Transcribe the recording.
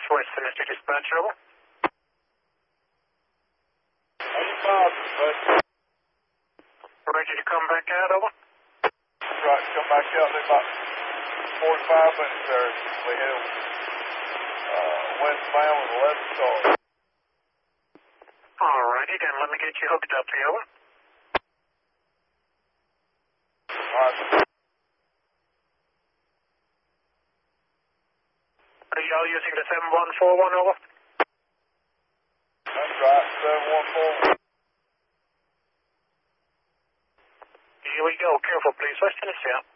Western is to dispatch, over. 85, Ready to come back out, over. right, come back out in about 45 minutes there. We have westbound with 11 cars. Alrighty, then let me get you hooked up here, over. Alright. Are y'all using the 7141, over? That's right, 714. Here we go. Careful, please. Western is out.